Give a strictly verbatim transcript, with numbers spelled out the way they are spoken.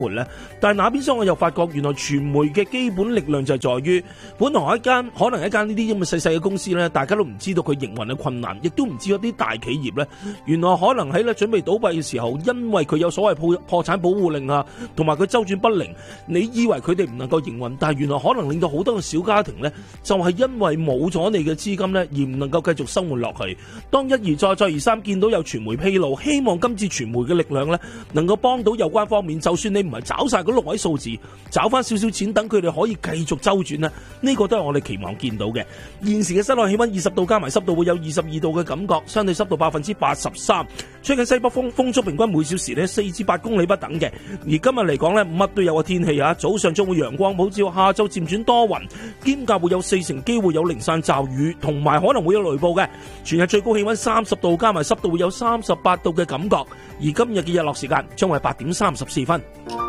咧？但係那邊廂我又發覺，原來傳媒嘅基本力量就係在於，本來一間可能一間呢啲咁嘅細細嘅公司咧，大家都唔知道佢營運嘅困難，亦都唔知道啲大企業咧，原來可能喺咧準備倒閉嘅時候，因為佢有所謂破破產保護令啊，同埋佢周轉不靈，你以為佢哋唔能夠營運，但係原來可能令到好多嘅小家庭咧，就係因為冇咗你嘅資金咧，而唔能夠繼續生活落去。當一而再再而三見到有傳媒披露，希望今次傳媒嘅力量咧，能夠幫到有關方面，就算你唔係找晒嗰六位數字，找翻少少錢，等佢哋可以繼續周轉咧，呢個都係我哋期望見到嘅。現時嘅室內氣溫二十度，加埋濕度會有二十二度嘅感覺，相對濕度百分之八十三，吹緊西北風，風速平均每小時咧四至八公里不等嘅。而今日嚟講咧，乜都有個天氣啊，早上將會陽光普照，下晝漸轉多雲，兼夾會有四成機會有零散驟雨，同埋可能會有雷暴嘅。全日最高氣溫三十度，加埋濕度會有三十八度嘅感覺。而今日嘅日落時間將為八點三十四分。